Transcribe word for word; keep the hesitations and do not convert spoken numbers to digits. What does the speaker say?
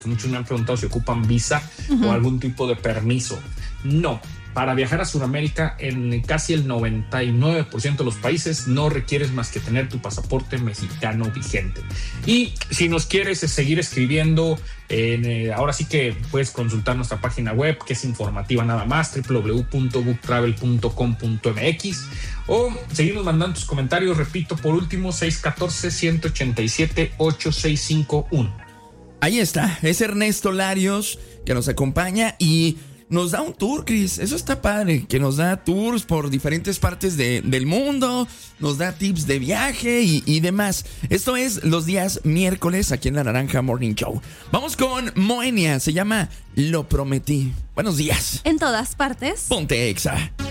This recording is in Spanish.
Muchos me han preguntado si ocupan visa uh-huh. o algún tipo de permiso. No. Para viajar a Sudamérica, en casi el noventa y nueve por ciento de los países no requieres más que tener tu pasaporte mexicano vigente. Y si nos quieres seguir escribiendo, en, eh, ahora sí que puedes consultar nuestra página web, que es informativa nada más, doble u doble u doble u punto book travel punto com punto m x, o seguirnos mandando tus comentarios, repito, por último, seis uno cuatro, uno ocho siete, ocho seis cinco uno. Ahí está, es Ernesto Larios que nos acompaña y nos da un tour, Chris. Eso está padre, que nos da tours por diferentes partes de, del mundo, nos da tips de viaje y, y demás. Esto es los días miércoles aquí en La Naranja Morning Show. Vamos con Moenia, se llama Lo Prometí. Buenos días. En todas partes. Ponte Exa.